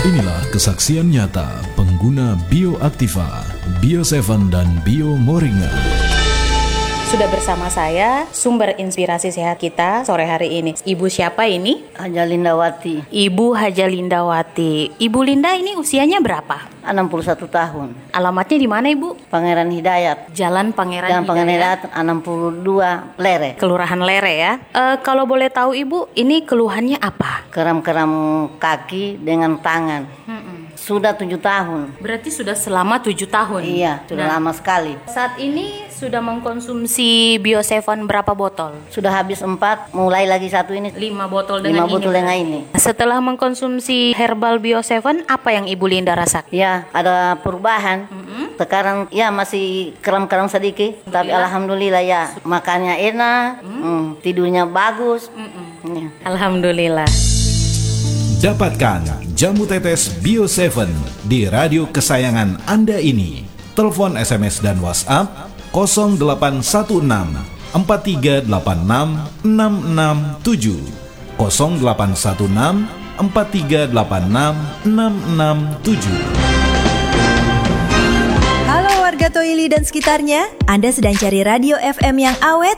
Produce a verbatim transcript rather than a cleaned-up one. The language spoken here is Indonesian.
Inilah kesaksian nyata pengguna Bioaktiva, Bio tujuh dan Bio Moringa. Sudah bersama saya sumber inspirasi sehat kita sore hari ini. Ibu siapa ini? Haja Lindawati. Ibu Haja Lindawati. Ibu Linda ini usianya berapa? enam puluh satu tahun. Alamatnya di mana, Ibu? Pangeran Hidayat. Jalan Pangeran Jalan Pangeran Hidayat enam puluh dua Lere. Kelurahan Lere ya. E, kalau boleh tahu Ibu, ini keluhannya apa? Keram-keram kaki dengan tangan. Hmm-mm. Sudah tujuh tahun. Berarti sudah selama tujuh tahun. Iya, sudah Nah, lama sekali. saat ini sudah mengkonsumsi Bio tujuh berapa botol? Sudah habis empat, mulai lagi satu ini. Lima botol dengan Lima ini. botol dengan ini. Setelah mengkonsumsi herbal Bio tujuh, apa yang Ibu Linda rasakan? Ya, ada perubahan. Mm-mm. Sekarang ya masih kram-kram sedikit, tapi alhamdulillah ya makannya enak, mm, tidurnya bagus. Ya. Alhamdulillah. Dapatkan jamu tetes Bio tujuh di radio kesayangan Anda ini. Telepon, S M S dan WhatsApp nol delapan satu enam empat tiga delapan enam enam enam tujuh nol delapan satu enam empat tiga delapan enam enam enam tujuh. Halo warga Toili dan sekitarnya, Anda sedang cari radio F M yang awet,